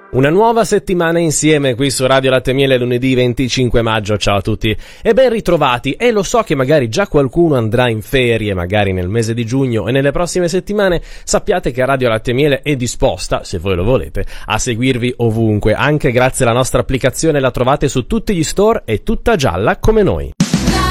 Una nuova settimana insieme qui su Radio Latte e Miele, lunedì 25 maggio. Ciao a tutti e ben ritrovati. E lo so che magari già qualcuno andrà in ferie, magari nel mese di giugno e nelle prossime settimane. Sappiate che Radio Latte e Miele è disposta, se voi lo volete, a seguirvi ovunque. Anche grazie alla nostra applicazione, la trovate su tutti gli store e tutta gialla come noi.